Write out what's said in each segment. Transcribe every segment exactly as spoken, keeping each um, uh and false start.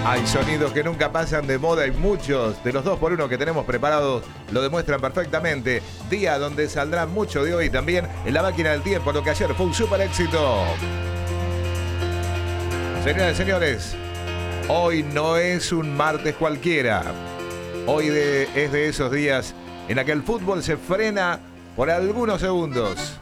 Hay sonidos que nunca pasan de moda y muchos de los dos por uno que tenemos preparados lo demuestran perfectamente. Día donde saldrá mucho de hoy también en la máquina del tiempo, lo que ayer fue un súper éxito. Señoras y señores, hoy no es un martes cualquiera. Hoy de, es de esos días en la que el fútbol se frena por algunos segundos.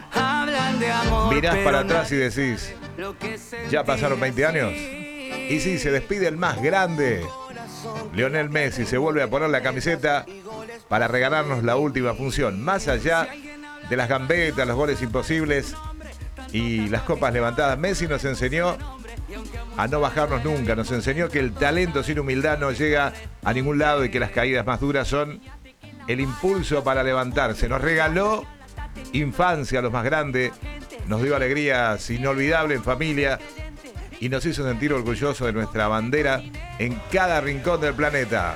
Mirás para atrás y decís, ¿ya pasaron veinte años? Y sí, se despide el más grande. Lionel Messi se vuelve a poner la camiseta para regalarnos la última función. Más allá de las gambetas, los goles imposibles y las copas levantadas, Messi nos enseñó a no bajarnos nunca. Nos enseñó que el talento sin humildad no llega a ningún lado y que las caídas más duras son el impulso para levantarse. Nos regaló infancia a los más grandes, nos dio alegrías inolvidables en familia y nos hizo sentir orgullosos de nuestra bandera en cada rincón del planeta.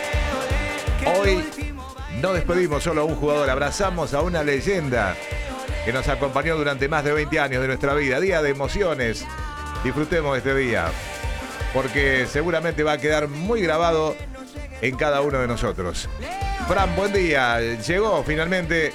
Hoy no despedimos solo a un jugador, abrazamos a una leyenda que nos acompañó durante más de veinte años de nuestra vida. Día de emociones. Disfrutemos de este día, porque seguramente va a quedar muy grabado en cada uno de nosotros. Fran, buen día. Llegó finalmente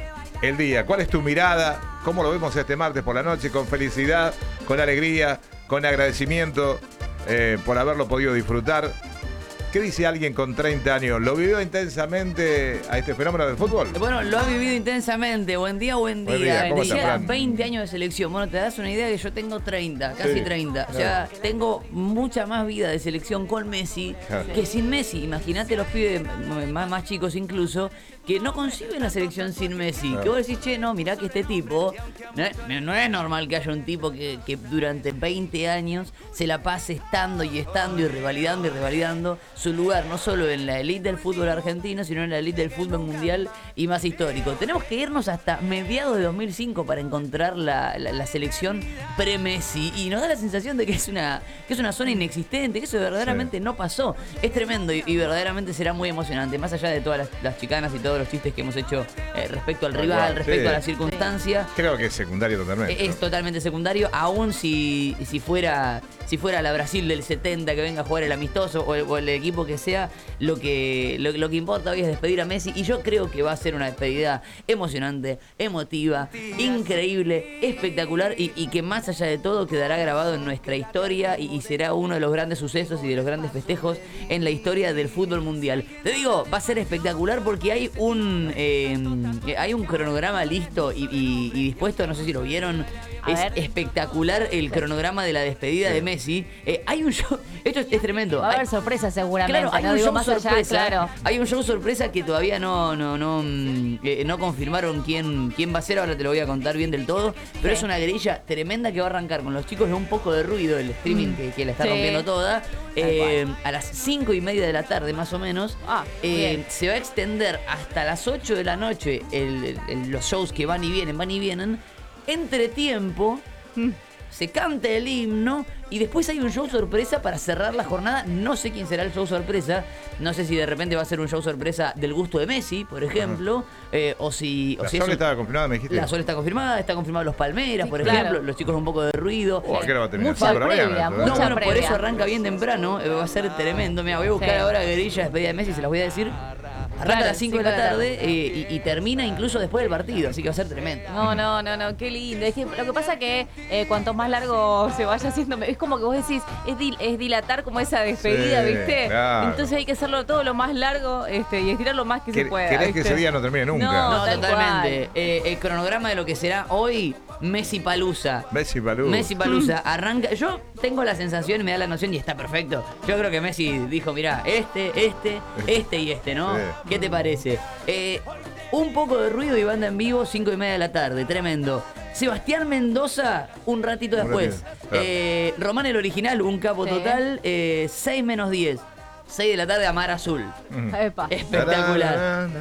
el día. ¿Cuál es tu mirada? ¿Cómo lo vemos este martes por la noche? Con felicidad, con alegría, con agradecimiento eh, por haberlo podido disfrutar. ¿Qué dice alguien con treinta años? ¿Lo vivió intensamente a este fenómeno del fútbol? Bueno, lo ha vivido intensamente. Buen día, buen día. Buen día. ¿Cómo Decía estás, Fran? veinte años de selección. Bueno, te das una idea que yo tengo treinta, casi Sí, treinta. O claro. sea, tengo mucha más vida de selección con Messi Claro. que sin Messi. Imagínate los pibes más, más chicos incluso que no conciben la selección sin Messi. Claro. Que vos decís, che, no, mirá que este tipo, no es, no es normal que haya un tipo que, que durante veinte años se la pase estando y estando y revalidando y revalidando su lugar, no solo en la elite del fútbol argentino, sino en la elite del fútbol mundial y más histórico. Tenemos que irnos hasta mediados de dos mil cinco para encontrar la, la, la selección pre-Messi y nos da la sensación de que es una, que es una zona inexistente, que eso verdaderamente Sí. no pasó. Es tremendo y, y verdaderamente será muy emocionante, más allá de todas las, las chicanas y todos los chistes que hemos hecho eh, respecto al Tal rival, cual, respecto sí. a la circunstancia. Creo que es secundario totalmente. Es totalmente secundario, aún si, si fuera si fuera la Brasil del setenta que venga a jugar el amistoso o el, o el equipo que sea, lo que, lo, lo que importa hoy es despedir a Messi y yo creo que va a ser una despedida emocionante, emotiva, increíble, espectacular y, y que más allá de todo quedará grabado en nuestra historia y, y será uno de los grandes sucesos y de los grandes festejos en la historia del fútbol mundial. Te digo, va a ser espectacular porque hay un eh, hay un cronograma listo y, y, y dispuesto, no sé si lo vieron. A Es ver. espectacular el cronograma de la despedida Sí. de Messi. Eh, hay un show, esto es, es tremendo. Va a haber Hay- sorpresa seguramente. Claro, hay no un digo show más sorpresa. allá, claro. Hay un show sorpresa que todavía no no no mm, eh, no confirmaron quién quién va a ser. Ahora te lo voy a contar bien del todo. Pero Sí. es una grilla tremenda que va a arrancar con los chicos de un poco de ruido, el streaming que, que la está Sí. rompiendo toda. Eh, a las cinco y media de la tarde más o menos. Ah, eh, bien. se va a extender hasta las ocho de la noche el- el- el- los shows que van y vienen, van y vienen. Entre tiempo. Mm. Se canta el himno y después hay un show sorpresa para cerrar la jornada. No sé quién será el show sorpresa. No sé si de repente va a ser un show sorpresa del gusto de Messi, por ejemplo. eh, o si, o La si es Sol un- estaba confirmada, me dijiste. la Sol está confirmada, está confirmado los Palmeras, Sí, por claro. ejemplo. Los chicos un poco de ruido. Oh, ¿a qué hora va a terminar? Mucha Sí, pero previa, bien, mucha ¿no? No, bueno, por previa. eso arranca bien temprano. eh, va a ser tremendo. Mira, voy a buscar Sí. ahora guerrilla despedida de Messi, se las voy a decir. Arranca Claro, a las cinco de la cinco de la tarde eh, y, y termina incluso después del partido, así que va a ser tremendo. No, no, no, no, qué lindo. Es que lo que pasa que eh, cuanto más largo se vaya haciendo, es como que vos decís, es, dil- es dilatar como esa despedida, Sí, ¿viste? claro. Entonces hay que hacerlo todo lo más largo este, y estirar lo más que se Quer- pueda. querés que ¿viste? ese día no termine nunca. No, No, tal totalmente. Eh, el cronograma de lo que será hoy, Messi Palusa. Messi Palú. Messi Palusa arranca. Yo tengo la sensación y me da la noción y está perfecto. Yo creo que Messi dijo, mirá, este, este, este y este, ¿no? Sí. ¿Qué te parece? Eh, un poco de ruido y banda en vivo, cinco y media de la tarde, tremendo. Sebastián Mendoza, un ratito Un después. ratito, claro. Eh, Román el original, un capo Sí. total, eh, seis menos diez. seis de la tarde a Mar Azul. Mm. Epa. Espectacular.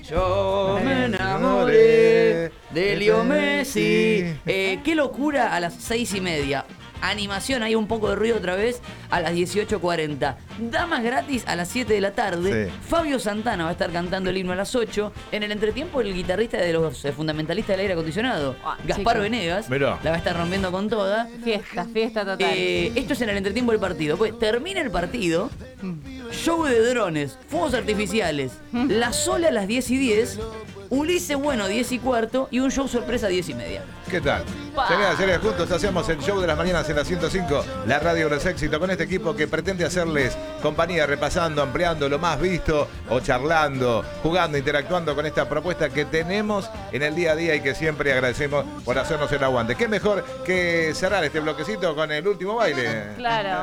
Yo me enamoré de Leo Messi. Eh, qué locura a las seis y media. Animación, hay un poco de ruido otra vez a las dieciocho cuarenta. Damas gratis a las siete de la tarde. Sí. Fabio Santana va a estar cantando el himno a las ocho. En el entretiempo, el guitarrista de los eh, fundamentalistas del aire acondicionado, Ah, Gaspar chico. Venegas, Mirá. la va a estar rompiendo con toda. Fiesta, fiesta total. Eh, esto es en el entretiempo del partido. Pues termina el partido, show de drones, fuegos artificiales, La Sola a las diez y diez, Ulises Bueno diez y cuarto y un show sorpresa a diez y media. ¿Qué tal? Pa. Señoras y señores, juntos hacemos el show de las mañanas en la ciento cinco, la radio de los éxitos, con este equipo que pretende hacerles compañía, repasando, ampliando lo más visto o charlando, jugando, interactuando con esta propuesta que tenemos en el día a día y que siempre agradecemos por hacernos el aguante. ¿Qué mejor que cerrar este bloquecito con el último baile? Claro.